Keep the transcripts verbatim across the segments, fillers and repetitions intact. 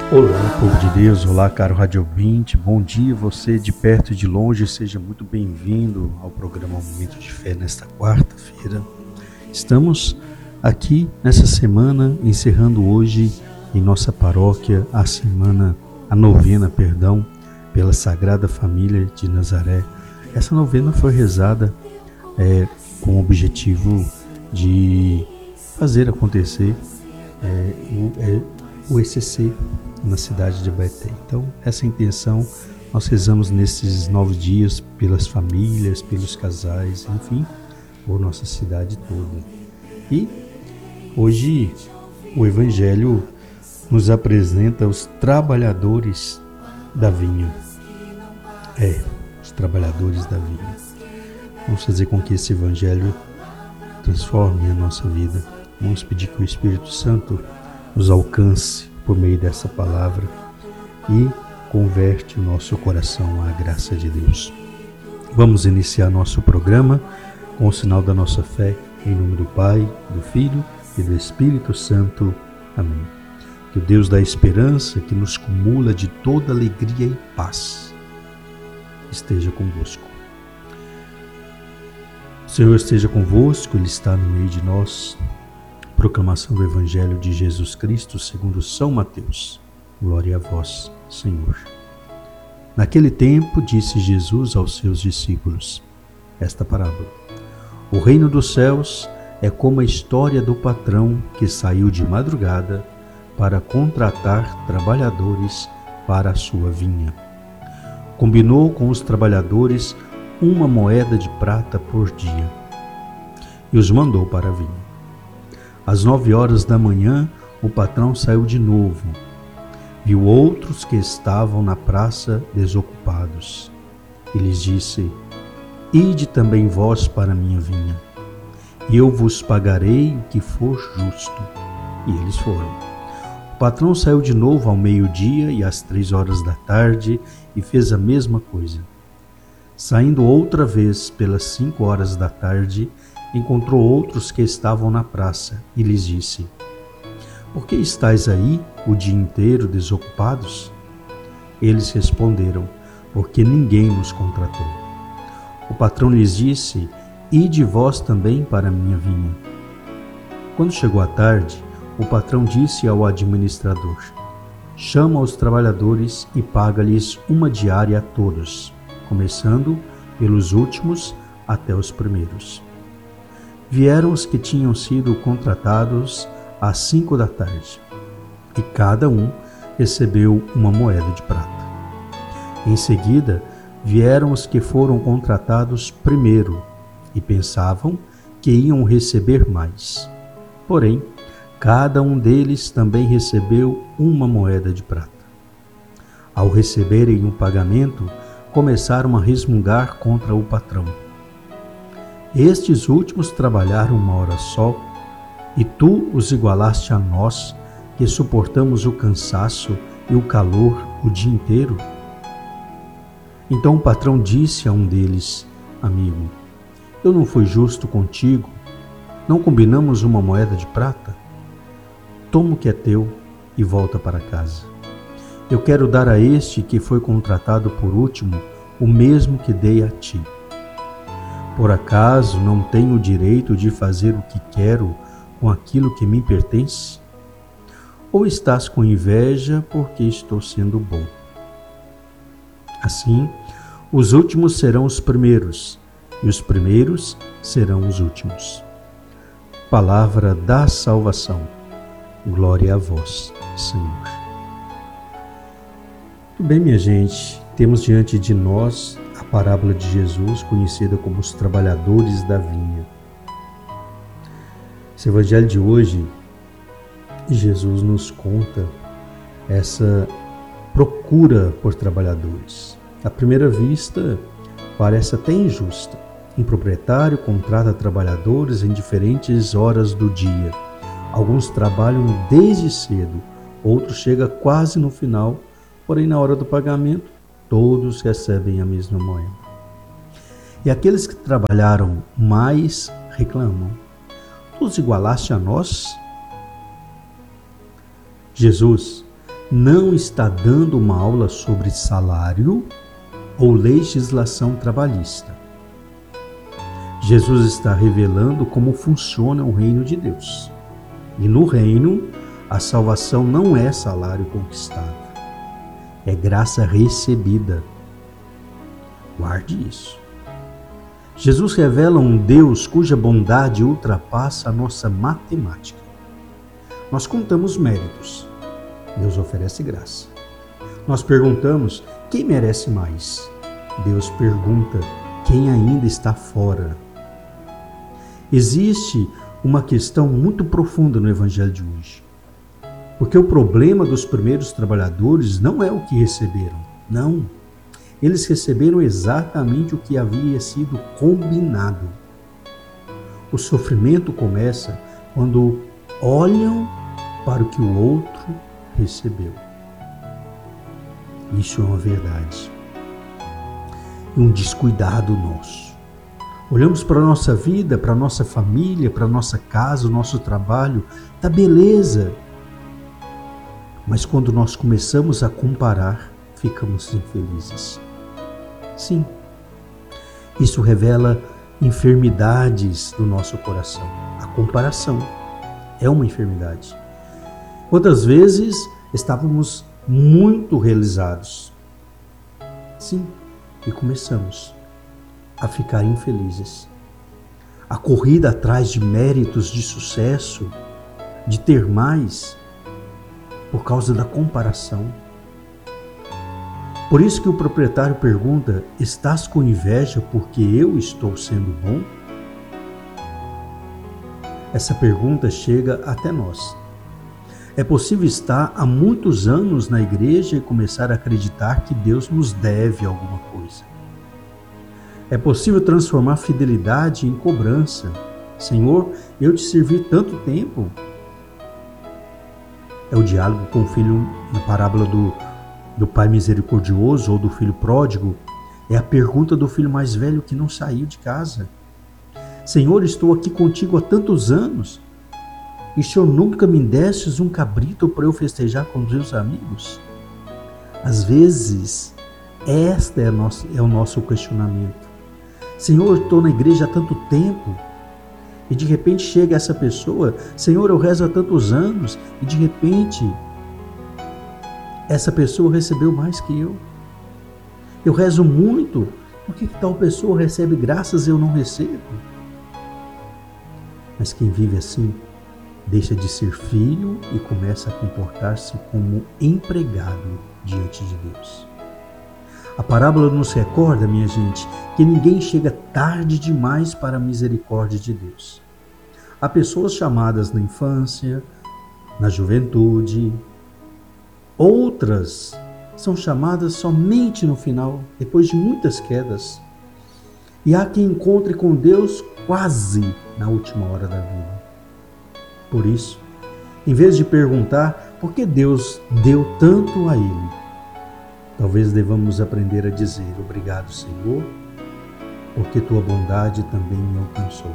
Olá, povo de Deus, olá, caro rádio ouvinte, bom dia você de perto e de longe, seja muito bem-vindo ao programa Momento de Fé nesta quarta-feira. Estamos aqui nessa semana, encerrando hoje em nossa paróquia a semana, a novena, perdão, pela Sagrada Família de Nazaré. Essa novena foi rezada é, com o objetivo de fazer acontecer é, o, é, o E C C na cidade de Abaeté. Então, essa intenção nós rezamos nesses nove dias pelas famílias, pelos casais, enfim, por nossa cidade toda. E hoje o Evangelho nos apresenta os trabalhadores da vinha. É, os trabalhadores da vinha. Vamos fazer com que esse Evangelho transforme a nossa vida. Vamos pedir que o Espírito Santo nos alcance por meio dessa palavra e converte o nosso coração à graça de Deus. Vamos iniciar nosso programa com o sinal da nossa fé, em nome do Pai, do Filho e do Espírito Santo. Amém. Que o Deus da esperança, que nos cumula de toda alegria e paz, esteja convosco. O Senhor esteja convosco, Ele está no meio de nós. Proclamação do Evangelho de Jesus Cristo segundo São Mateus. Glória a vós, Senhor. Naquele tempo disse Jesus aos seus discípulos esta parábola. O reino dos céus é como a história do patrão que saiu de madrugada para contratar trabalhadores para a sua vinha. Combinou com os trabalhadores uma moeda de prata por dia e os mandou para a vinha. Às nove horas da manhã, o patrão saiu de novo. Viu outros que estavam na praça desocupados. E lhes disse: Ide também vós para a minha vinha, e eu vos pagarei o que for justo. E eles foram. O patrão saiu de novo ao meio-dia e às três horas da tarde e fez a mesma coisa. Saindo outra vez pelas cinco horas da tarde, encontrou outros que estavam na praça e lhes disse: Por que estáis aí o dia inteiro desocupados? Eles responderam: Porque ninguém nos contratou. O patrão lhes disse: Ide vós também para a minha vinha. Quando chegou a tarde, o patrão disse ao administrador: Chama os trabalhadores e paga-lhes uma diária a todos, começando pelos últimos até os primeiros. Vieram os que tinham sido contratados às cinco da tarde, e cada um recebeu uma moeda de prata. Em seguida, vieram os que foram contratados primeiro, e pensavam que iam receber mais. Porém, cada um deles também recebeu uma moeda de prata. Ao receberem o pagamento, começaram a resmungar contra o patrão. Estes últimos trabalharam uma hora só, e tu os igualaste a nós, que suportamos o cansaço e o calor o dia inteiro? Então o patrão disse a um deles: Amigo, eu não fui justo contigo? Não combinamos uma moeda de prata? Toma o que é teu e volta para casa. Eu quero dar a este que foi contratado por último o mesmo que dei a ti. Por acaso não tenho o direito de fazer o que quero com aquilo que me pertence? Ou estás com inveja porque estou sendo bom? Assim, os últimos serão os primeiros, e os primeiros serão os últimos. Palavra da salvação. Glória a vós, Senhor. Muito bem, minha gente, temos diante de nós a parábola de Jesus, conhecida como os trabalhadores da vinha. Esse evangelho de hoje, Jesus nos conta essa procura por trabalhadores. À primeira vista, parece até injusta. Um proprietário contrata trabalhadores em diferentes horas do dia. Alguns trabalham desde cedo, outros chegam quase no final, porém na hora do pagamento, todos recebem a mesma moeda. E aqueles que trabalharam mais reclamam: Tu os igualaste a nós? Jesus não está dando uma aula sobre salário ou legislação trabalhista. Jesus está revelando como funciona o reino de Deus. E no reino, a salvação não é salário conquistado, é graça recebida. Guarde isso. Jesus revela um Deus cuja bondade ultrapassa a nossa matemática. Nós contamos méritos, Deus oferece graça. Nós perguntamos quem merece mais, Deus pergunta quem ainda está fora. Existe uma questão muito profunda no Evangelho de hoje, porque o problema dos primeiros trabalhadores não é o que receberam, não. Eles receberam exatamente o que havia sido combinado. O sofrimento começa quando olham para o que o outro recebeu. Isso é uma verdade. E um descuidado nosso. Olhamos para a nossa vida, para a nossa família, para a nossa casa, o nosso trabalho, tá beleza. Mas quando nós começamos a comparar, ficamos infelizes. Sim, isso revela enfermidades do nosso coração. A comparação é uma enfermidade. Quantas vezes estávamos muito realizados? Sim, e começamos a ficar infelizes. A corrida atrás de méritos, de sucesso, de ter mais, por causa da comparação. Por isso que o proprietário pergunta: estás com inveja porque eu estou sendo bom? Essa pergunta chega até nós. É possível estar há muitos anos na igreja e começar a acreditar que Deus nos deve alguma coisa. É possível transformar fidelidade em cobrança. Senhor, eu te servi tanto tempo. É o diálogo com o filho na parábola do do pai misericordioso ou do filho pródigo, é a pergunta do filho mais velho que não saiu de casa. Senhor, estou aqui contigo há tantos anos e o Senhor nunca me destes um cabrito para eu festejar com os meus amigos? Às vezes, esta é, nosso, é o nosso questionamento. Senhor, eu estou na igreja há tanto tempo e de repente chega essa pessoa, Senhor, eu rezo há tantos anos e de repente essa pessoa recebeu mais que eu. Eu rezo muito, por que tal pessoa recebe graças e eu não recebo? Mas quem vive assim, deixa de ser filho e começa a comportar-se como empregado diante de Deus. A parábola nos recorda, minha gente, que ninguém chega tarde demais para a misericórdia de Deus. Há pessoas chamadas na infância, na juventude, outras são chamadas somente no final, depois de muitas quedas. E há quem encontre com Deus quase na última hora da vida. Por isso, em vez de perguntar por que Deus deu tanto a ele, talvez devamos aprender a dizer: obrigado, Senhor, porque tua bondade também me alcançou.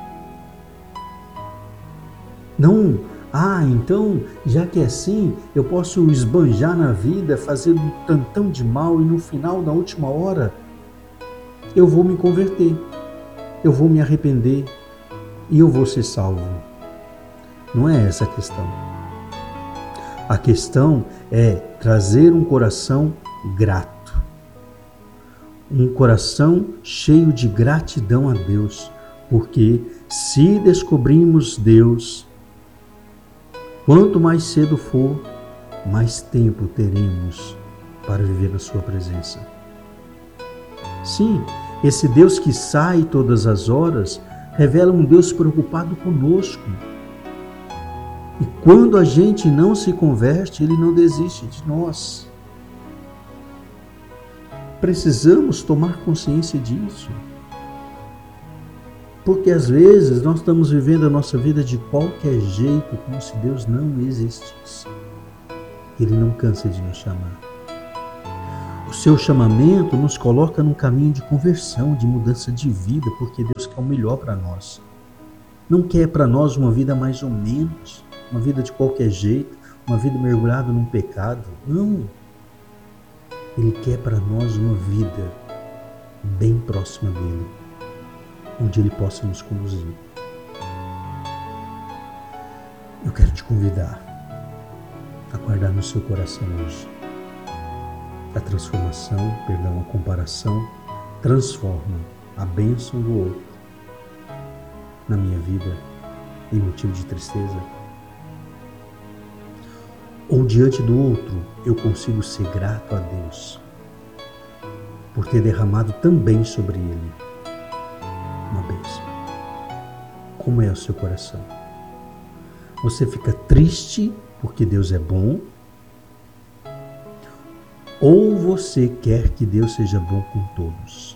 Não, ah, então, já que é assim, eu posso esbanjar na vida, fazer um tantão de mal e no final, na última hora, eu vou me converter, eu vou me arrepender e eu vou ser salvo. Não é essa a questão. A questão é trazer um coração grato, um coração cheio de gratidão a Deus, porque se descobrirmos Deus, quanto mais cedo for, mais tempo teremos para viver na sua presença. Sim, esse Deus que sai todas as horas revela um Deus preocupado conosco. E quando a gente não se converte, Ele não desiste de nós. Precisamos tomar consciência disso. Porque às vezes nós estamos vivendo a nossa vida de qualquer jeito, como se Deus não existisse. Ele não cansa de nos chamar. O seu chamamento nos coloca num caminho de conversão, de mudança de vida, porque Deus quer o melhor para nós. Não quer para nós uma vida mais ou menos, uma vida de qualquer jeito, uma uma vida mergulhada num pecado. Não. Ele quer para nós uma vida bem próxima dele, onde ele possa nos conduzir. Eu quero te convidar a guardar no seu coração hoje a transformação, perdão, a comparação transforma a bênção do outro na minha vida em motivo de tristeza. Ou diante do outro eu consigo ser grato a Deus por ter derramado também sobre ele uma bênção. Como é o seu coração? Você fica triste porque Deus é bom? Ou você quer que Deus seja bom com todos?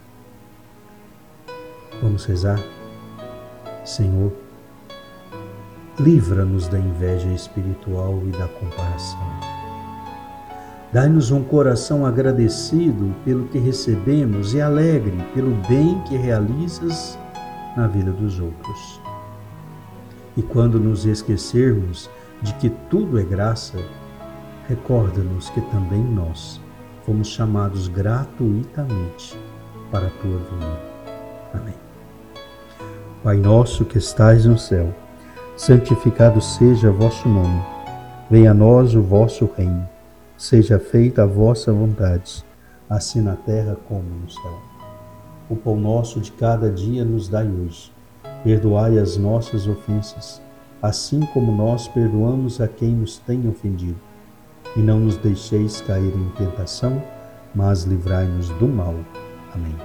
Vamos rezar? Senhor, livra-nos da inveja espiritual e da comparação. Dai-nos um coração agradecido pelo que recebemos e alegre pelo bem que realizas na vida dos outros. E quando nos esquecermos de que tudo é graça, recorda-nos que também nós fomos chamados gratuitamente para a tua vinda. Amém. Pai nosso que estais no céu, santificado seja vosso nome. Venha a nós o vosso reino. Seja feita a vossa vontade, assim na terra como no céu. O pão nosso de cada dia nos dai hoje. Perdoai as nossas ofensas, assim como nós perdoamos a quem nos tem ofendido. E não nos deixeis cair em tentação, mas livrai-nos do mal. Amém.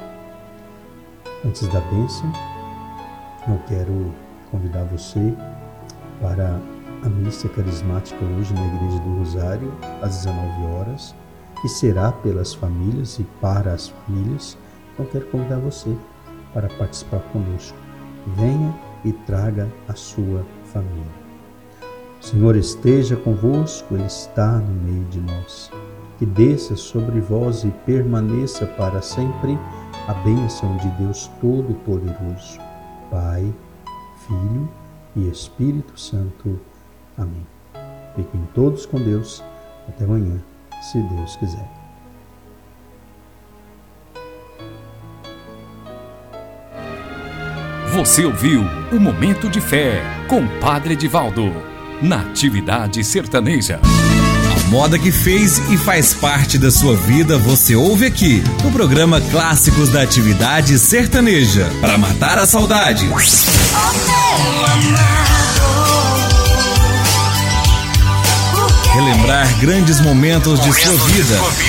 Antes da bênção, eu quero convidar você para a missa carismática hoje na Igreja do Rosário, às dezenove horas, que será pelas famílias e para as famílias. Então quero convidar você para participar conosco. Venha e traga a sua família. O Senhor esteja convosco, Ele está no meio de nós. Que desça sobre vós e permaneça para sempre a bênção de Deus Todo-Poderoso, Pai, Filho e Espírito Santo. Amém. Fiquem todos com Deus. Até amanhã, se Deus quiser. Você ouviu o Momento de Fé com Padre Edivaldo, na Atividade Sertaneja. A moda que fez e faz parte da sua vida você ouve aqui, no programa Clássicos da Atividade Sertaneja, para matar a saudade. Relembrar grandes momentos de sua vida.